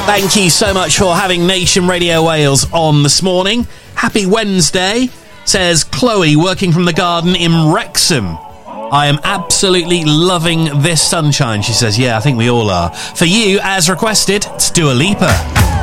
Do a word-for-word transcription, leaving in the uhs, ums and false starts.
Thank you so much for having Nation Radio Wales on this morning. Happy Wednesday, says Chloe, working from the garden in Wrexham. I am absolutely loving this sunshine, she says. Yeah, I think we all are. For you, as requested, it's Dua Lipa.